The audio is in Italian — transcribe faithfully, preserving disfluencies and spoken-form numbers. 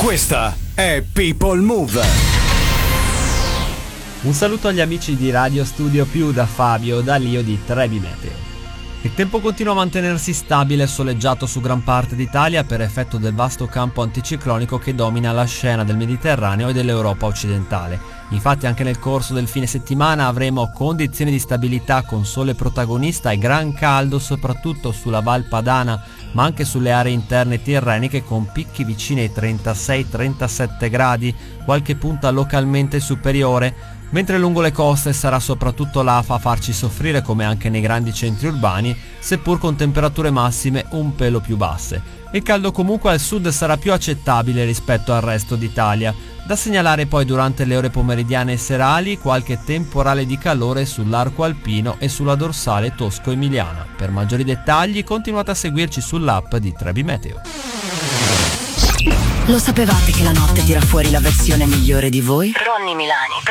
Questa è People Move. Un saluto agli amici di Radio Studio Più da Fabio D'Alio di Trebi Meteo. Il tempo continua a mantenersi stabile e soleggiato su gran parte d'Italia per effetto del vasto campo anticiclonico che domina la scena del Mediterraneo e dell'Europa occidentale. Infatti anche nel corso del fine settimana avremo condizioni di stabilità con sole protagonista e gran caldo soprattutto sulla Val Padana, ma anche sulle aree interne tirreniche con picchi vicini ai trentasei trentasette gradi, qualche punta localmente superiore, mentre lungo le coste sarà soprattutto l'afa a farci soffrire come anche nei grandi centri urbani, seppur con temperature massime un pelo più basse. Il caldo comunque al sud sarà più accettabile rispetto al resto d'Italia. Da segnalare poi durante le ore pomeridiane e serali qualche temporale di calore sull'arco alpino e sulla dorsale tosco-emiliana. Per maggiori dettagli continuate a seguirci sull'app di Trebi Meteo. Lo sapevate che la notte tira fuori la versione migliore di voi? Ronny Milani